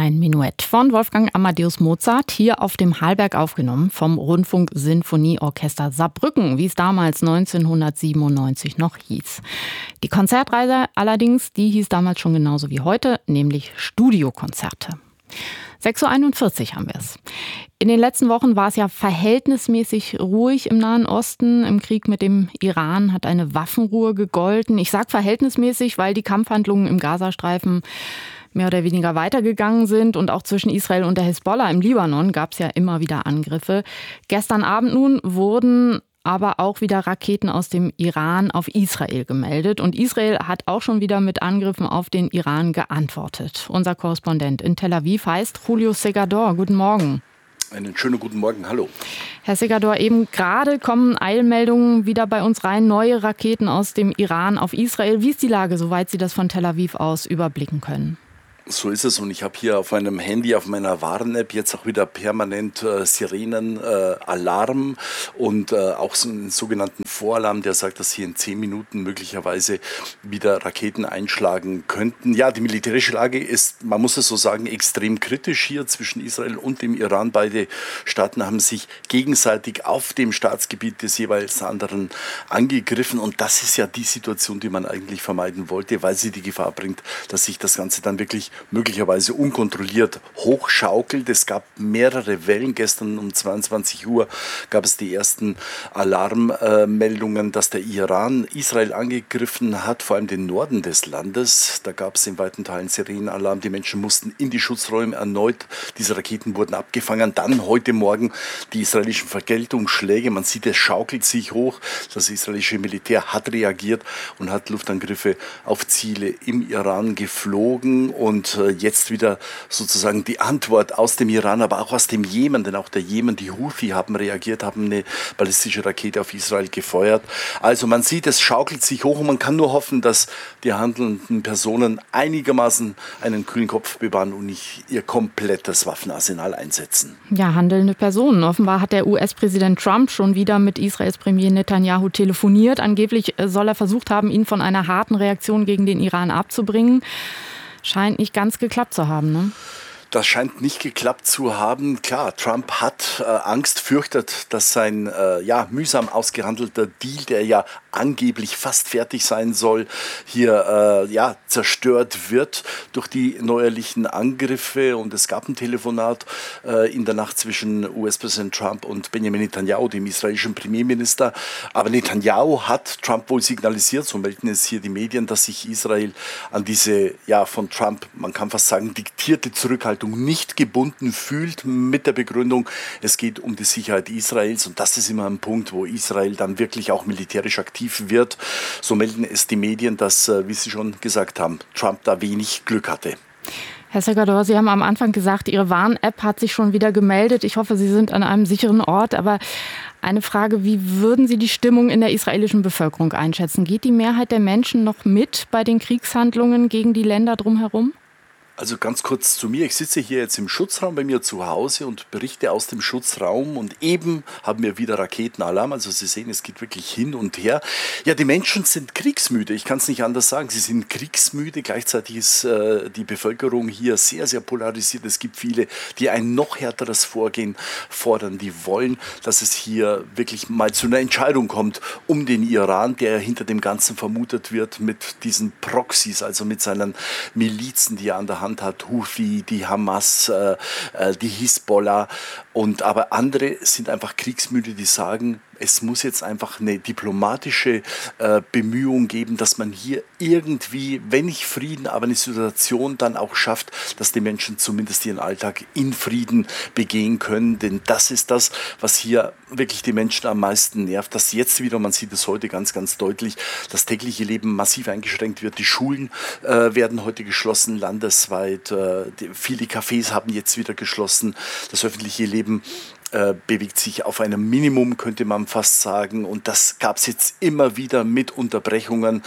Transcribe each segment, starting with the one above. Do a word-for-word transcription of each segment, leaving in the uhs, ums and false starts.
Ein Menuett von Wolfgang Amadeus Mozart, hier auf dem Hallberg aufgenommen vom Rundfunk-Sinfonieorchester Saarbrücken, wie es damals neunzehnhundertsiebenundneunzig noch hieß. Die Konzertreise allerdings, die hieß damals schon genauso wie heute, nämlich Studiokonzerte. sechs Uhr einundvierzig haben wir es. In den letzten Wochen war es ja verhältnismäßig ruhig im Nahen Osten. Im Krieg mit dem Iran hat eine Waffenruhe gegolten. Ich sage verhältnismäßig, weil die Kampfhandlungen im Gazastreifen mehr oder weniger weitergegangen sind. Und auch zwischen Israel und der Hisbollah im Libanon gab es ja immer wieder Angriffe. Gestern Abend nun wurden aber auch wieder Raketen aus dem Iran auf Israel gemeldet. Und Israel hat auch schon wieder mit Angriffen auf den Iran geantwortet. Unser Korrespondent in Tel Aviv heißt Julio Segador. Guten Morgen. Einen schönen guten Morgen, hallo. Herr Segador, eben gerade kommen Eilmeldungen wieder bei uns rein, neue Raketen aus dem Iran auf Israel. Wie ist die Lage, soweit Sie das von Tel Aviv aus überblicken können? So ist es, und ich habe hier auf meinem Handy, auf meiner Warn-App jetzt auch wieder permanent äh, Sirenen, äh, Alarm und äh, auch so einen sogenannten Voralarm, der sagt, dass hier in zehn Minuten möglicherweise wieder Raketen einschlagen könnten. Ja, die militärische Lage ist, man muss es so sagen, extrem kritisch hier zwischen Israel und dem Iran. Beide Staaten haben sich gegenseitig auf dem Staatsgebiet des jeweils anderen angegriffen, und das ist ja die Situation, die man eigentlich vermeiden wollte, weil sie die Gefahr bringt, dass sich das Ganze dann wirklich möglicherweise unkontrolliert hochschaukelt. Es gab mehrere Wellen. Gestern um zweiundzwanzig Uhr gab es die ersten Alarmmeldungen, dass der Iran Israel angegriffen hat, vor allem den Norden des Landes. Da gab es in weiten Teilen Sirenenalarm. Die Menschen mussten in die Schutzräume erneut. Diese Raketen wurden abgefangen. Dann heute Morgen die israelischen Vergeltungsschläge. Man sieht, es schaukelt sich hoch. Das israelische Militär hat reagiert und hat Luftangriffe auf Ziele im Iran geflogen. Und jetzt wieder sozusagen die Antwort aus dem Iran, aber auch aus dem Jemen, denn auch der Jemen, die Houthi haben reagiert, haben eine ballistische Rakete auf Israel gefeuert. Also man sieht, es schaukelt sich hoch, und man kann nur hoffen, dass die handelnden Personen einigermaßen einen kühlen Kopf bewahren und nicht ihr komplettes Waffenarsenal einsetzen. Ja, handelnde Personen. Offenbar hat der U S-Präsident Trump schon wieder mit Israels Premier Netanyahu telefoniert. Angeblich soll er versucht haben, ihn von einer harten Reaktion gegen den Iran abzubringen. Scheint nicht ganz geklappt zu haben, ne? Das scheint nicht geklappt zu haben. Klar, Trump hat äh, Angst, fürchtet, dass sein äh, ja, mühsam ausgehandelter Deal, der ja angeblich fast fertig sein soll, hier äh, ja, zerstört wird durch die neuerlichen Angriffe. Und es gab ein Telefonat äh, in der Nacht zwischen U S-Präsident Trump und Benjamin Netanyahu, dem israelischen Premierminister. Aber Netanyahu hat Trump wohl signalisiert, so melden es hier die Medien, dass sich Israel an diese ja, von Trump, man kann fast sagen, diktierte Zurückhaltung nicht gebunden fühlt, mit der Begründung, es geht um die Sicherheit Israels, und das ist immer ein Punkt, wo Israel dann wirklich auch militärisch aktiv wird. So melden es die Medien, dass, wie Sie schon gesagt haben, Trump da wenig Glück hatte. Herr Segador, Sie haben am Anfang gesagt, Ihre Warn-App hat sich schon wieder gemeldet. Ich hoffe, Sie sind an einem sicheren Ort. Aber eine Frage, wie würden Sie die Stimmung in der israelischen Bevölkerung einschätzen? Geht die Mehrheit der Menschen noch mit bei den Kriegshandlungen gegen die Länder drumherum? Also ganz kurz zu mir. Ich sitze hier jetzt im Schutzraum bei mir zu Hause und berichte aus dem Schutzraum, und eben haben wir wieder Raketenalarm. Also Sie sehen, es geht wirklich hin und her. Ja, die Menschen sind kriegsmüde. Ich kann es nicht anders sagen. Sie sind kriegsmüde. Gleichzeitig ist äh, die Bevölkerung hier sehr, sehr polarisiert. Es gibt viele, die ein noch härteres Vorgehen fordern. Die wollen, dass es hier wirklich mal zu einer Entscheidung kommt um den Iran, der hinter dem Ganzen vermutet wird mit diesen Proxys, also mit seinen Milizen, die er an der Hand hat, Houthi, die Hamas, äh, die Hisbollah, und aber andere sind einfach kriegsmüde, die sagen, es muss jetzt einfach eine diplomatische äh, Bemühung geben, dass man hier irgendwie, wenn nicht Frieden, aber eine Situation dann auch schafft, dass die Menschen zumindest ihren Alltag in Frieden begehen können. Denn das ist das, was hier wirklich die Menschen am meisten nervt, dass jetzt wieder, man sieht es heute ganz, ganz deutlich, das tägliche Leben massiv eingeschränkt wird. Die Schulen äh, werden heute geschlossen, landesweit. Äh, die, viele Cafés haben jetzt wieder geschlossen. Das öffentliche Leben äh, bewegt sich auf einem Minimum, könnte man fast sagen. Und das gab es jetzt immer wieder mit Unterbrechungen.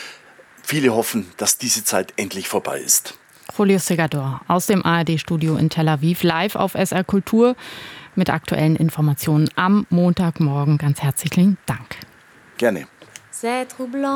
Viele hoffen, dass diese Zeit endlich vorbei ist. Julio Segador aus dem A R D-Studio in Tel Aviv, live auf S R Kultur mit aktuellen Informationen am Montagmorgen. Ganz herzlichen Dank. Gerne. C'est troublant.